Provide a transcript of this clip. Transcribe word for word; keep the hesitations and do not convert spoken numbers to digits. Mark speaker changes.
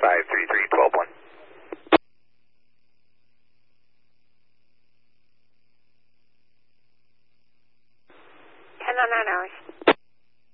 Speaker 1: five three three, twelve one.
Speaker 2: ten on nine hours.